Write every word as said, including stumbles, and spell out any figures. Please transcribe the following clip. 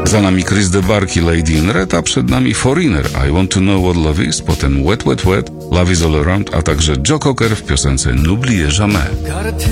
Za nami Chris de Barki, Lady in Red, a przed nami Foreigner, I Want to Know What Love Is, potem Wet Wet Wet, Love Is All Around, a także Joe Cocker w piosence N'Oubliez Jamais.